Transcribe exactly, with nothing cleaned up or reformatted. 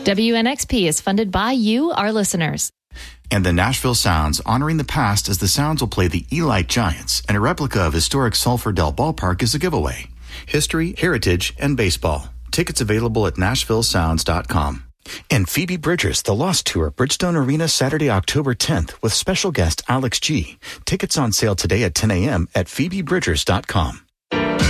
W N X P is funded by you, our listeners. And the Nashville Sounds, honoring the past as the Sounds will play the Elite Giants, and a replica of historic Sulphur Dell Ballpark is a giveaway. History, heritage, and baseball. Tickets available at nashville sounds dot com. And Phoebe Bridgers, The Lost Tour, Bridgestone Arena, Saturday, October tenth, with special guest Alex G. Tickets on sale today at ten a.m. at phoebe bridgers dot com.